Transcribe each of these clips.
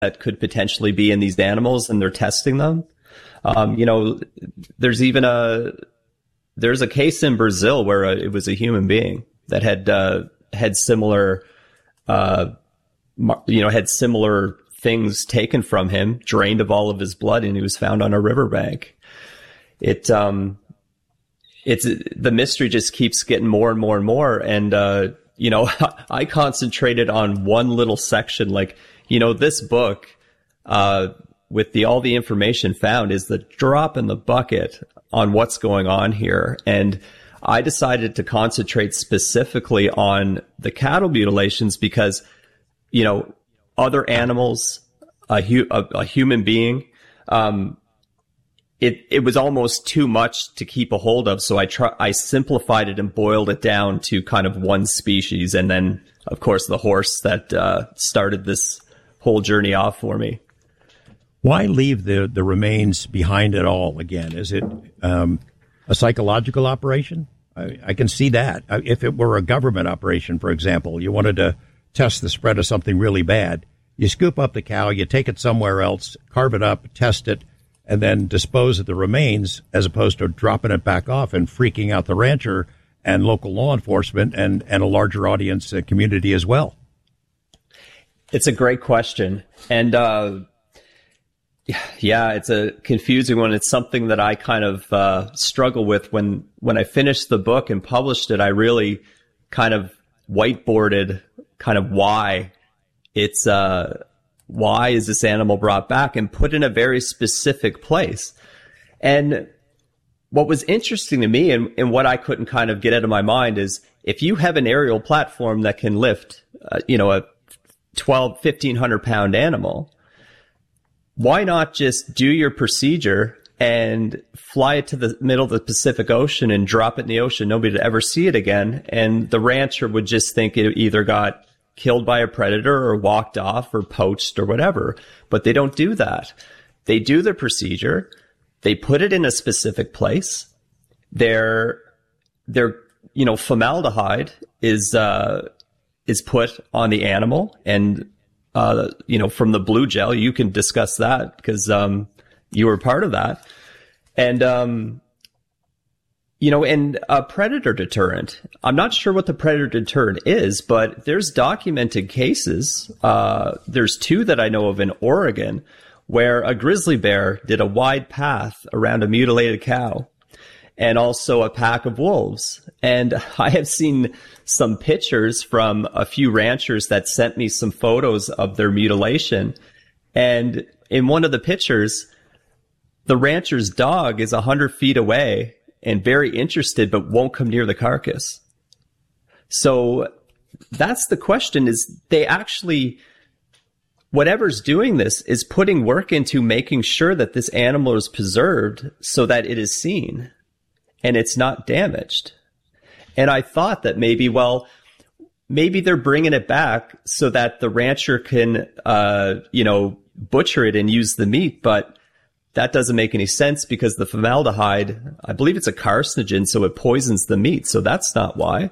that could potentially be in these animals, and they're testing them. There's a case in Brazil where it was a human being that had similar, had similar things taken from him, drained of all of his blood, and he was found on a riverbank. The mystery just keeps getting more and more and more. And, I concentrated on one little section, this book, with all the information found is the drop in the bucket on what's going on here. And I decided to concentrate specifically on the cattle mutilations because, other animals, a human being, it was almost too much to keep a hold of. So I simplified it and boiled it down to kind of one species. And then, of course, the horse that started this whole journey off for me. Why leave the remains behind at all again? Is it a psychological operation? I can see that. If it were a government operation, for example, you wanted to test the spread of something really bad, you scoop up the cow, you take it somewhere else, carve it up, test it, and then dispose of the remains as opposed to dropping it back off and freaking out the rancher and local law enforcement and a larger audience community as well. It's a great question. And, yeah, it's a confusing one. It's something that I kind of struggle with. When I finished the book and published it, I really kind of whiteboarded kind of why is this animal brought back and put in a very specific place. And what was interesting to me and what I couldn't kind of get out of my mind is if you have an aerial platform that can lift, a 1,500 pound animal, why not just do your procedure and fly it to the middle of the Pacific Ocean and drop it in the ocean? Nobody would ever see it again. And the rancher would just think it either got killed by a predator or walked off or poached or whatever. But they don't do that. They do the procedure. They put it in a specific place. Their formaldehyde is put on the animal, and from the blue gel, you can discuss that because you were part of that. And and a predator deterrent. I'm not sure what the predator deterrent is, but there's documented cases. There's two that I know of in Oregon where a grizzly bear did a wide path around a mutilated cow and also a pack of wolves. And I have seen some pictures from a few ranchers that sent me some photos of their mutilation. And in one of the pictures, the rancher's dog is 100 feet away and very interested, but won't come near the carcass. So that's the question, is they actually, whatever's doing this is putting work into making sure that this animal is preserved so that it is seen and it's not damaged. And I thought that maybe they're bringing it back so that the rancher can, butcher it and use the meat, but that doesn't make any sense because the formaldehyde, I believe it's a carcinogen, so it poisons the meat. So that's not why.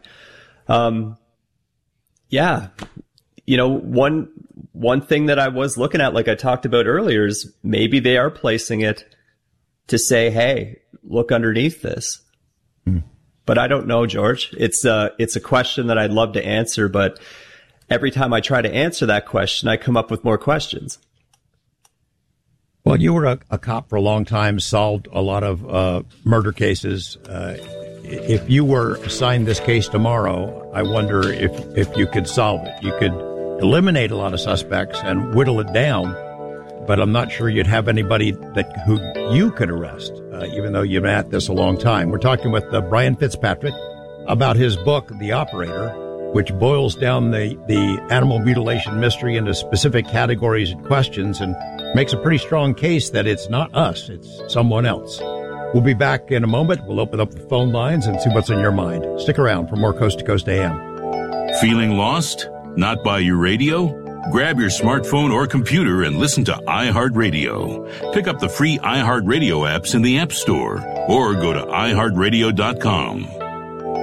One thing that I was looking at, like I talked about earlier, is maybe they are placing it to say, hey, look underneath this. But I don't know, George. It's a question that I'd love to answer, but every time I try to answer that question, I come up with more questions. Well, you were a cop for a long time, solved a lot of murder cases. If you were assigned this case tomorrow, I wonder if you could solve it. You could eliminate a lot of suspects and whittle it down, but I'm not sure you'd have anybody who you could arrest, even though you've been at this a long time. We're talking with Brian Fitzpatrick about his book, The Operator, which boils down the animal mutilation mystery into specific categories and questions and makes a pretty strong case that it's not us, it's someone else. We'll be back in a moment. We'll open up the phone lines and see what's on your mind. Stick around for more Coast to Coast AM. Feeling lost? Not by your radio? Grab your smartphone or computer and listen to iHeartRadio. Pick up the free iHeartRadio apps in the App Store or go to iHeartRadio.com.